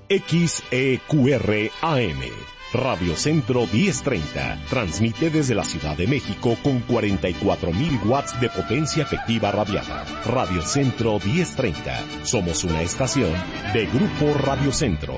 XEQR AM. Radio Centro 1030 transmite desde la Ciudad de México con 44,000 watts de potencia efectiva radiada. Radio Centro 1030. Somos una estación de Grupo Radio Centro.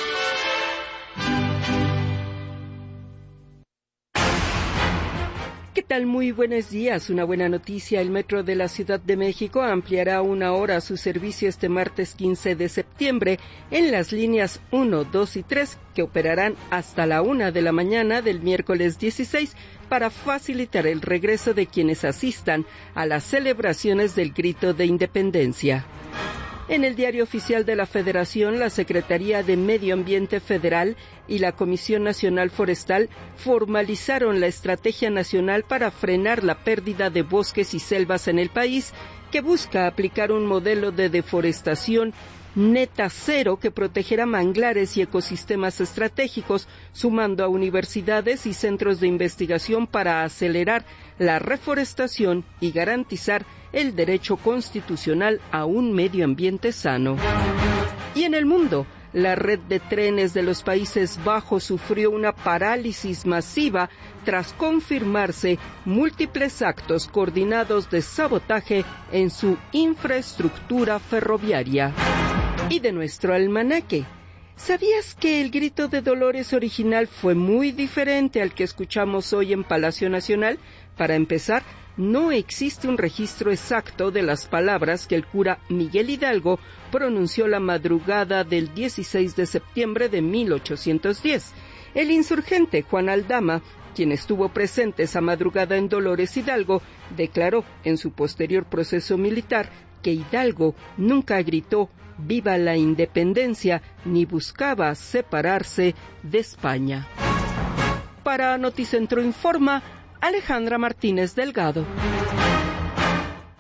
¿Qué tal? Muy buenos días. Una buena noticia. El Metro de la Ciudad de México ampliará 1 hora su servicio este martes 15 de septiembre en las líneas 1, 2 y 3 que operarán hasta la 1 de la mañana del miércoles 16 para facilitar el regreso de quienes asistan a las celebraciones del Grito de Independencia. En el Diario Oficial de la Federación, la Secretaría de Medio Ambiente Federal y la Comisión Nacional Forestal formalizaron la Estrategia Nacional para frenar la pérdida de bosques y selvas en el país, que busca aplicar un modelo de deforestación neta cero que protegerá manglares y ecosistemas estratégicos, sumando a universidades y centros de investigación para acelerar la reforestación y garantizar el derecho constitucional a un medio ambiente sano. Y en el mundo, la red de trenes de los Países Bajos sufrió una parálisis masiva tras confirmarse múltiples actos coordinados de sabotaje en su infraestructura ferroviaria. Y de nuestro almanaque, ¿sabías que el grito de Dolores original fue muy diferente al que escuchamos hoy en Palacio Nacional? Para empezar, no existe un registro exacto de las palabras que el cura Miguel Hidalgo pronunció la madrugada del 16 de septiembre de 1810. El insurgente Juan Aldama, quien estuvo presente esa madrugada en Dolores Hidalgo, declaró en su posterior proceso militar que Hidalgo nunca gritó «Viva la Independencia» ni buscaba separarse de España. Para Noticentro Informa, Alejandra Martínez Delgado.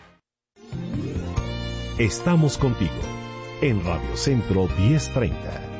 Estamos contigo en Radio Centro 1030.